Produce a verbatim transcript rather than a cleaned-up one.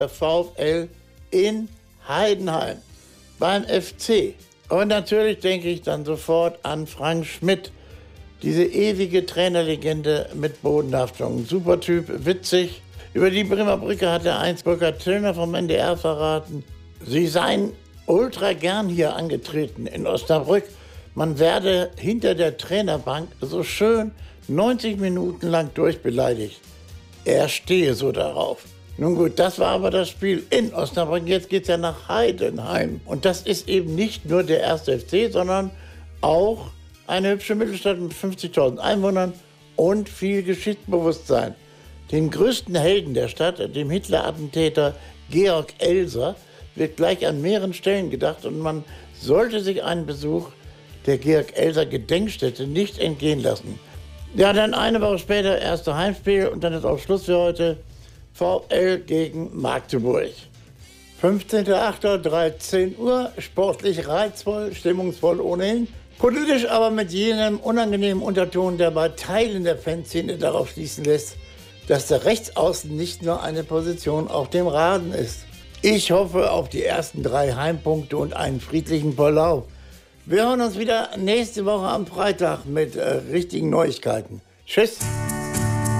der VfL in Heidenheim beim F C. Und natürlich denke ich dann sofort an Frank Schmidt, diese ewige Trainerlegende mit Bodenhaftung. Super Typ, witzig. Über die Bremer Brücke hat der einst Burkhard Tillner vom N D R verraten, sie seien ultra gern hier angetreten in Osnabrück. Man werde hinter der Trainerbank so schön neunzig Minuten lang durchbeleidigt. Er stehe so darauf. Nun gut, das war aber das Spiel in Osnabrück. Jetzt geht es ja nach Heidenheim. Und das ist eben nicht nur der erste F C, sondern auch eine hübsche Mittelstadt mit fünfzigtausend Einwohnern und viel Geschichtsbewusstsein. Den größten Helden der Stadt, dem Hitler-Attentäter Georg Elser, wird gleich an mehreren Stellen gedacht. Und man sollte sich einen Besuch der Georg Elser Gedenkstätte nicht entgehen lassen. Ja, dann eine Woche später erste Heimspiel und dann ist auch Schluss für heute. VfL gegen Magdeburg. fünfzehnter achter dreizehn Uhr, sportlich reizvoll, stimmungsvoll ohnehin. Politisch aber mit jenem unangenehmen Unterton, der bei Teilen der Fanszene darauf schließen lässt, dass der Rechtsaußen nicht nur eine Position auf dem Rasen ist. Ich hoffe auf die ersten drei Heimpunkte und einen friedlichen Verlauf. Wir hören uns wieder nächste Woche am Freitag mit äh, richtigen Neuigkeiten. Tschüss!